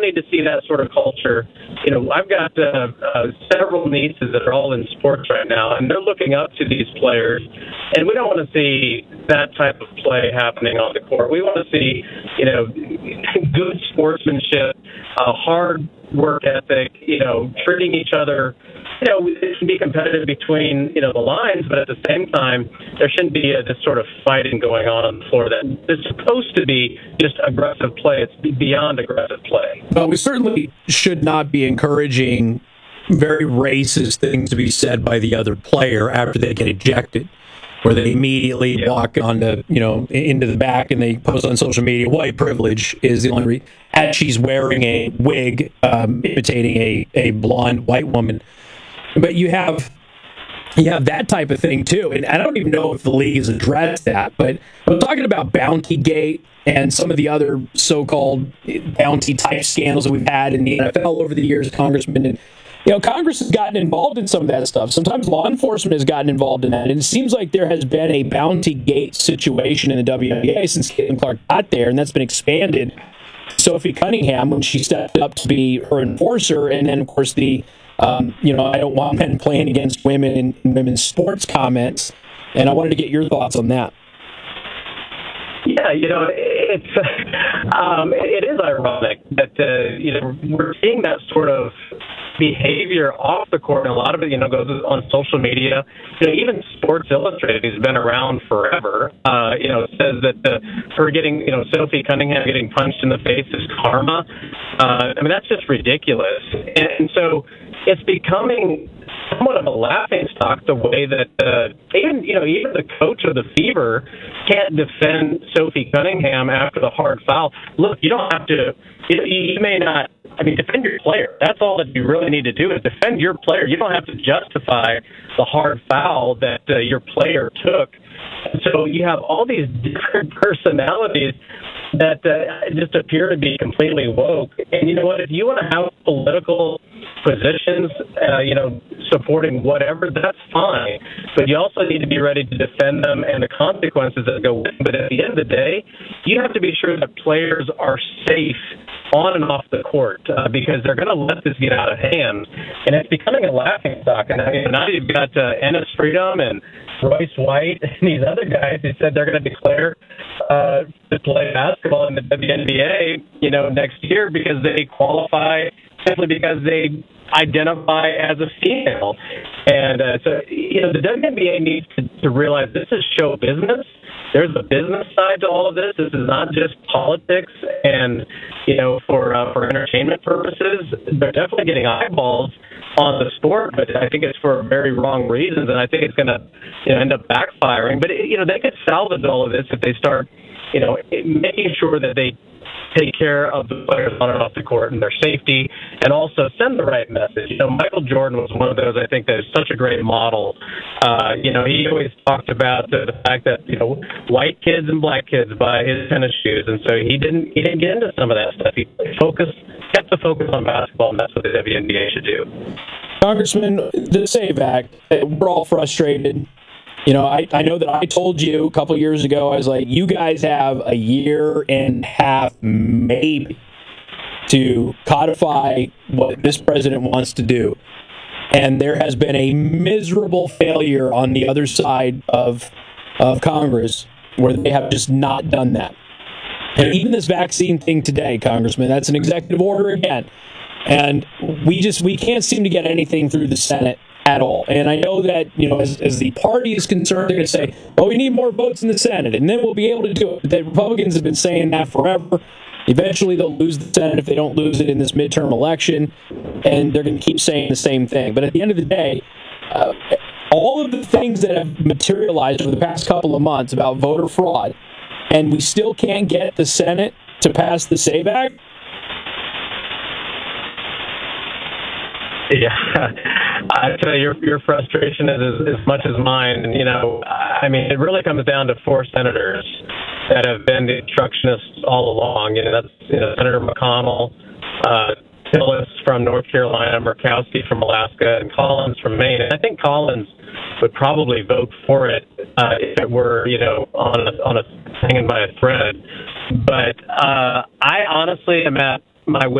hate to see that sort of culture. I've got several nieces that are all in sports right now, and they're looking up to these players, and we don't want to see that type of play happening on the court. We want to see, good sportsmanship, hard work ethic, treating each other. It can be competitive between, the lines, but at the same time, there shouldn't be this sort of fighting going on the floor that is supposed to be just aggressive play. It's beyond aggressive play. But we certainly should not be encouraging very racist things to be said by the other player after they get ejected, where they immediately walk onto, into the back and they post on social media, white privilege is the only reason, as she's wearing a wig imitating a blonde white woman. But you have that type of thing, too. And I don't even know if the league has addressed that. But I'm talking about Bountygate and some of the other so-called bounty-type scandals that we've had in the NFL over the years, Congressman. And, Congress has gotten involved in some of that stuff. Sometimes law enforcement has gotten involved in that. And it seems like there has been a Bountygate situation in the WNBA since Caitlin Clark got there, and that's been expanded. Sophie Cunningham, when she stepped up to be her enforcer, and then, of course, the I don't want men playing against women in women's sports comments, and I wanted to get your thoughts on that. Yeah, it is ironic that we're seeing that sort of behavior off the court, and a lot of it goes on social media. Even Sports Illustrated, who's been around forever, says that her getting Sophie Cunningham getting punched in the face is karma. That's just ridiculous, and so it's becoming somewhat of a laughingstock the way that even the coach of the Fever can't defend Sophie Cunningham after the hard foul. Look, you don't have to. You may not. Defend your player. That's all that you really need to do is defend your player. You don't have to justify the hard foul that your player took. So you have all these different personalities that just appear to be completely woke. And you know what? If you want to have political positions, supporting whatever, that's fine. But you also need to be ready to defend them and the consequences that go with them. But at the end of the day, you have to be sure that players are safe on and off the court because they're going to let this get out of hand. And it's becoming a laughingstock. And now you've got Ennis Freedom and Royce White and these other guys who said they're going to declare to play basketball in the WNBA, next year because they qualify simply because they identify as a female. And so the WNBA needs to realize this is show business. There's a business side to all of this. This is not just politics and, for entertainment purposes. They're definitely getting eyeballs on the sport, but I think it's for very wrong reasons, and I think it's going to end up backfiring. But, they could salvage all of this if they start, making sure that they take care of the players on and off the court and their safety, and also send the right message. Michael Jordan was one of those, I think, that is such a great model. He always talked about the fact that, white kids and black kids buy his tennis shoes, and so he didn't get into some of that stuff. He kept the focus on basketball, and that's what the WNBA should do. Congressman, the SAVE Act, we're all frustrated. I know that I told you a couple years ago, I was like, you guys have a year and a half maybe to codify what this president wants to do. And there has been a miserable failure on the other side of Congress where they have just not done that. And even this vaccine thing today, Congressman, that's an executive order again. And we can't seem to get anything through the Senate at all. And I know that, as the party is concerned, they're going to say, well, we need more votes in the Senate, and then we'll be able to do it. But the Republicans have been saying that forever. Eventually, they'll lose the Senate if they don't lose it in this midterm election, and they're going to keep saying the same thing. But at the end of the day, all of the things that have materialized over the past couple of months about voter fraud, and we still can't get the Senate to pass the SAVE Act? Yeah, I tell you, your frustration is as much as mine. And, it really comes down to 4 senators that have been the obstructionists all along. That's Senator McConnell, Tillis from North Carolina, Murkowski from Alaska, and Collins from Maine. And I think Collins would probably vote for it if it were, on a hanging by a thread. But I honestly am at my